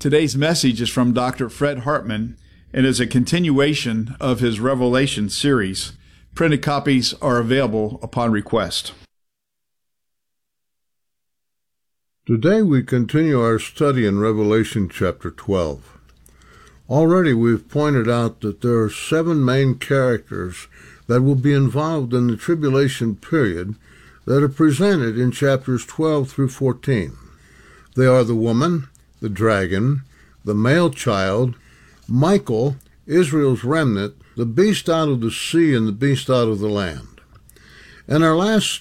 Today's message is from Dr. Fred Hartman and is a continuation of his Revelation series. Printed copies are available upon request. Today we continue our study in Revelation chapter 12. Already we've pointed out that there are 7 main characters that will be involved in the tribulation period that are presented in chapters 12 through 14. They are the woman, the dragon, the male child, Michael, Israel's remnant, the beast out of the sea, and the beast out of the land. In our last